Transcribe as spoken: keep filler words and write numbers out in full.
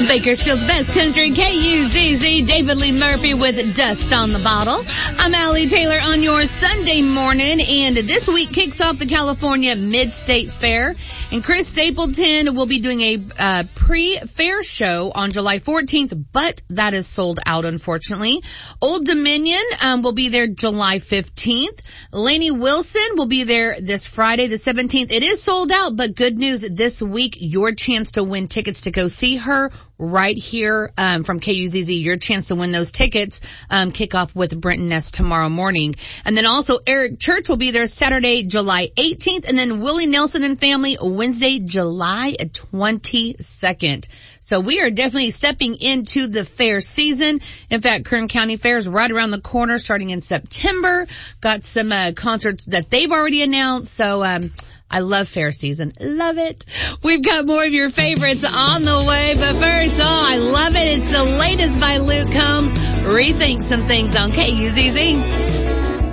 Bakersfield's best country, K U Z Z, David Lee Murphy with Dust on the Bottle. I'm Allie Taylor on your Sunday morning, and this week kicks off the California Mid-State Fair. And Chris Stapleton will be doing a uh, pre-fair show on July fourteenth, but that is sold out, unfortunately. Old Dominion um, will be there July fifteenth. Lainey Wilson will be there this Friday, the seventeenth. It is sold out, but good news this week, your chance to win tickets to go see her right here um, from K U Z Z. Your chance to win those tickets um, kick off with Brenton Ness tomorrow morning. And then also Eric Church will be there Saturday, July eighteenth, and then Willie Nelson and family Wednesday, July twenty-second. So we are definitely stepping into the fair season. In fact, Kern County Fair is right around the corner starting in September. Got some uh, concerts that they've already announced. So um I love fair season. Love it. We've got more of your favorites on the way. But first, oh, I love it. It's the latest by Luke Combs. Rethink some things on K U Z Z.